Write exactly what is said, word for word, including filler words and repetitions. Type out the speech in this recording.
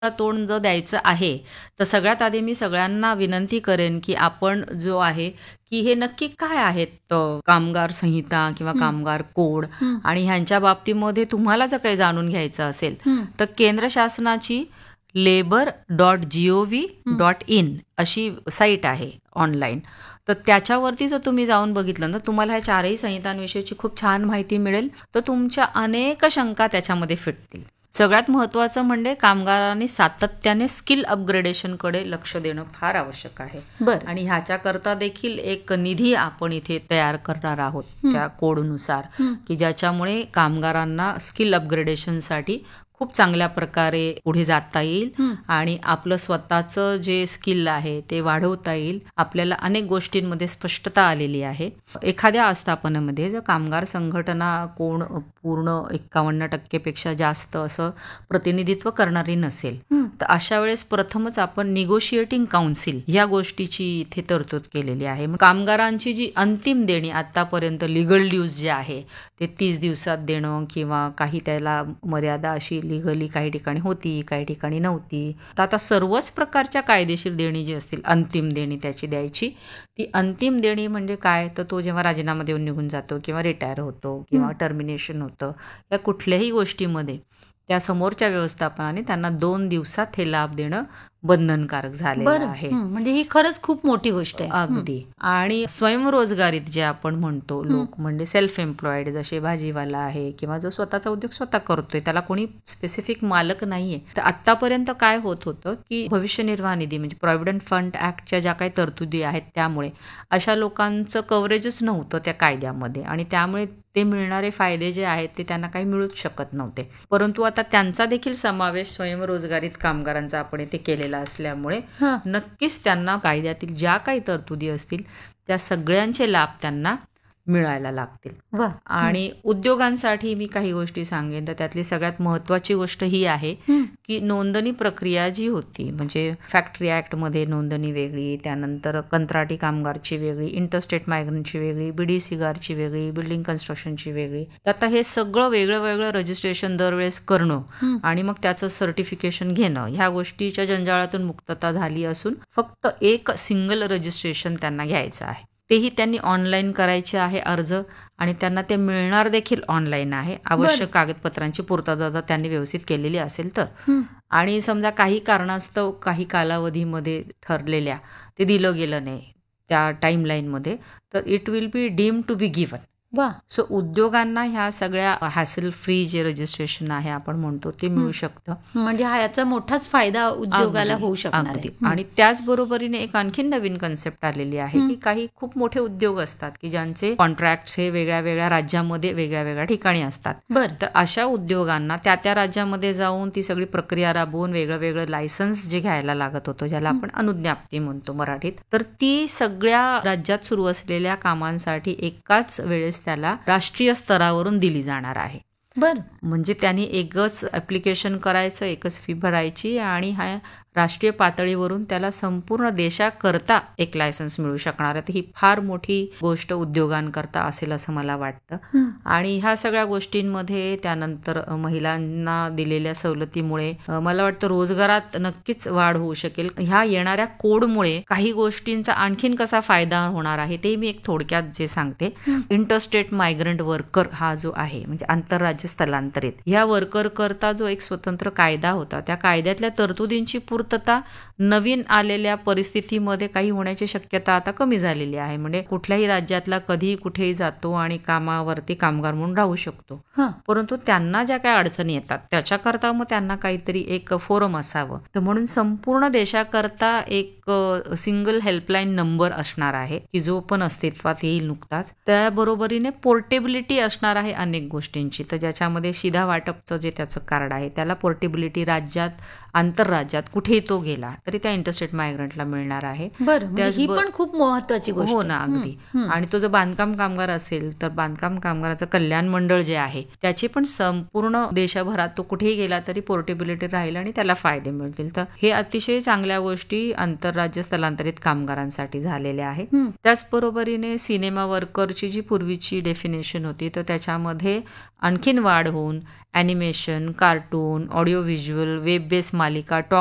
तोंड जर द्यायचं आहे, तर सगळ्यात आधी मी सगळ्यांना विनंती करेन, की आपण जो आहे, की हे नक्की काय आहेत अ, कामगार संहिता किंवा हं, कामगार कोड हं, आणि ह्यांच्या बाबतीमध्ये तुम्हाला जर काही जाणून घ्यायचं असेल, हं, तर केंद्र शासनाची labour dot G O V हं. डॉट इन अशी साईट आहे ऑनलाईन. तर त्याच्यावरती जर तुम्ही जाऊन बघितलं ना, तुम्हाला ह्या चारही संहितांविषयीची खूप छान माहिती मिळेल. तर तुमच्या अनेक शंका त्याच्यामध्ये फिटतील. सगळ्यात महत्त्वाचं म्हणजे कामगारांनी सातत्याने स्किल अपग्रेडेशनकडे लक्ष देणं फार आवश्यक आहे. बरं. आणि ह्याच्याकरता देखील एक निधी आपण इथे तयार करणार आहोत हं, त्या कोडनुसार, हं, की ज्याच्यामुळे कामगारांना स्किल अपग्रेडेशनसाठी खूप चांगल्या प्रकारे पुढे जाता येईल हं. आणि आपलं स्वतःचं जे स्किल आहे ते वाढवता येईल. आपल्याला अनेक गोष्टींमध्ये स्पष्टता आलेली आहे. एखाद्या आस्थापनेमध्ये जर कामगार संघटना कोण पूर्ण एक्कावन्न टक्केपेक्षा जास्त असं प्रतिनिधित्व करणारी नसेल, हं. तर अशा वेळेस प्रथमच आपण निगोशिएटिंग काउन्सिल या गोष्टीची इथे तरतूद केलेली आहे. मग कामगारांची जी अंतिम देणी आतापर्यंत लिगल ड्यूज जे आहे ते तीस दिवसात देणं किंवा काही त्याला मर्यादा अशी लिगली काही ठिकाणी होती, काही ठिकाणी नव्हती. तर आता सर्वच प्रकारच्या कायदेशीर देणी जी असतील, अंतिम देणी त्याची द्यायची. ती अंतिम देणी म्हणजे काय, तर तो जेव्हा राजीनामा देऊन निघून जातो किंवा रिटायर होतो किंवा हं. टर्मिनेशन होतं, या कुठल्याही गोष्टीमध्ये त्या समोरच्या व्यवस्थापनाने त्यांना दोन दिवसात हे लाभ देणं बंधनकारक झालेलं बरं. आहे. हं. म्हणजे ही खरंच खूप मोठी गोष्ट आहे. हं, अगदी. आणि स्वयंरोजगारीत जे आपण म्हणतो हं. लोक म्हणजे सेल्फ एम्प्लॉईड जसे भाजीवाला आहे किंवा जो स्वतःचा उद्योग स्वतः करतोय, त्याला कोणी स्पेसिफिक मालक नाहीये. तर आत्तापर्यंत काय होत होतं, की भविष्य निर्वाह निधी म्हणजे प्रॉव्हिडंट फंड ॲक्टच्या ज्या काही तरतुदी आहेत त्यामुळे अशा लोकांचं कव्हरेजच नव्हतं त्या कायद्यामध्ये आणि त्यामुळे ते मिळणारे फायदे जे आहेत ते त्यांना काही मिळूच शकत नव्हते. परंतु आता त्यांचा देखील समावेश स्वयंरोजगारीत कामगारांचा आपण इथे केलेला असल्यामुळे हां. नक्कीच त्यांना कायद्यातील ज्या काही तरतुदी असतील त्या सगळ्यांचे लाभ त्यांना मिळायला लागतील. वाह! हं, आणि उद्योगांसाठी मी काही गोष्टी सांगेन, तर त्यातली सगळ्यात महत्त्वाची गोष्ट ही आहे, हं. की नोंदणी प्रक्रिया जी होती म्हणजे फॅक्टरी ॲक्टमध्ये नोंदणी वेगळी, त्यानंतर कंत्राटी कामगारची वेगळी, इंटरस्टेट मायग्रंटची वेगळी, बीडी सिगारची वेगळी, बिल्डिंग कन्स्ट्रक्शनची वेगळी. तर आता हे सगळं वेगळं वेगळं रजिस्ट्रेशन दरवेळेस करणं हं. आणि मग त्याचं सर्टिफिकेशन घेणं, ह्या गोष्टीच्या जंजाळातून मुक्तता झाली असून फक्त एक सिंगल रजिस्ट्रेशन त्यांना घ्यायचं आहे. तेही त्यांनी ऑनलाईन करायचे आहे अर्ज आणि त्यांना ते मिळणार देखील ऑनलाईन आहे. आवश्यक कागदपत्रांची पूर्तता जर त्यांनी व्यवस्थित केलेली असेल तर. हं. आणि समजा काही कारणास्तव काही कालावधीमध्ये ठरलेल्या ते दिलं गेलं नाही त्या टाईमलाईनमध्ये, तर it will be dim to be given. वाह! सो उद्योगांना ह्या सगळ्या हॅसल फ्री जे रजिस्ट्रेशन आहे आपण म्हणतो ते मिळू हं. शकतं. म्हणजे हा याचा मोठाच फायदा उद्योगाला अगदी, होऊ शकणार अगदी. आहे. हं. आणि त्याचबरोबरीने एक आणखीन नवीन कन्सेप्ट आलेली आहे, हं. की काही खूप मोठे उद्योग असतात, की ज्यांचे कॉन्ट्रॅक्ट्स हे वेगळ्या वेगळ्या राज्यामध्ये वेगळ्या वेगळ्या ठिकाणी असतात. बरं. तर अशा उद्योगांना त्या त्या राज्यामध्ये जाऊन ती सगळी प्रक्रिया राबवून वेगळं वेगळं लायसन्स जे घ्यायला लागत होतं, ज्याला हं. आपण अनुज्ञाप्ती म्हणतो मराठीत, तर ती सगळ्या राज्यात सुरू असलेल्या कामांसाठी एकाच वेळेस त्याला राष्ट्रीय स्तरावरून दिली जाणार आहे. बरं. म्हणजे त्यांनी एकच ॲप्लिकेशन करायचं, एकच फी भरायची आणि हा राष्ट्रीय पातळीवरून त्याला संपूर्ण देशाकरता एक लायसन्स मिळू शकणार आहे. तर ही फार मोठी गोष्ट उद्योगांकरता असेल असं मला वाटतं. हं. आणि ह्या सगळ्या गोष्टींमध्ये त्यानंतर अ, महिलांना दिलेल्या सवलतीमुळे अ, मला वाटतं रोजगारात नक्कीच वाढ होऊ शकेल. ह्या येणाऱ्या कोडमुळे काही गोष्टींचा आणखीन कसा फायदा होणार आहे ते मी एक थोडक्यात जे सांगते. हं. इंटरस्टेट मायग्रंट वर्कर हा जो आहे म्हणजे आंतरराज्य स्थलांतरित, ह्या वर्कर करता जो एक स्वतंत्र कायदा होता, त्या कायद्यातल्या तरतुदींची पूर्तता नवीन आलेल्या परिस्थितीमध्ये काही होण्याची शक्यता आता कमी झालेली आहे. म्हणजे कुठल्याही राज्यातला कधीही कुठेही जातो आणि कामावरती कामगार म्हणून राहू शकतो. हां. परंतु त्यांना ज्या काही अडचणी येतात त्याच्याकरता मग त्यांना काहीतरी एक फोरम असावं. तर म्हणून संपूर्ण देशाकरता एक सिंगल हेल्पलाईन नंबर असणार आहे, की जो पण अस्तित्वात येईल नुकताच. त्याबरोबरीने पोर्टेबिलिटी असणार आहे अनेक गोष्टींची. तर ज्याच्यामध्ये शिधा वाटपचं जे त्याचं कार्ड आहे त्याला पोर्टेबिलिटी राज्यात, आंतरराज्यात कुठे कुठेही तो गेला तरी त्या इंटरस्टेट मायग्रंटला मिळणार आहे. बरं, म्हणजे ही त्याचबरो- पण खूप महत्वाची गोष्ट हो आहे. ना, अगदी. हं, हं. आणि तो जर बांधकाम कामगार असेल तर बांधकाम कामगाराचं कल्याण मंडळ जे आहे त्याचे पण संपूर्ण देशभरात तो कुठेही गेला तरी पोर्टेबिलिटी राहील आणि त्याला फायदे मिळतील. तर हे अतिशय चांगल्या गोष्टी आंतरराज्य स्थलांतरित कामगारांसाठी झालेल्या आहेत. हं. त्याचबरोबरीने सिनेमा वर्करची जी पूर्वीची डेफिनेशन होती तर त्याच्यामध्ये आणखीन वाढ होऊन animation, cartoon, audio visual, web base मालिका,